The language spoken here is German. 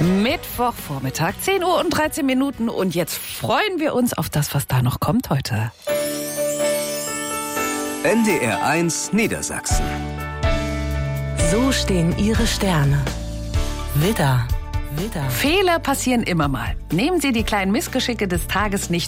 Mittwochvormittag, 10 Uhr und 13 Minuten. Und jetzt freuen wir uns auf das, was da noch kommt heute. NDR 1 Niedersachsen. So stehen Ihre Sterne. Widder. Fehler passieren immer mal. Nehmen Sie die kleinen Missgeschicke des Tages nicht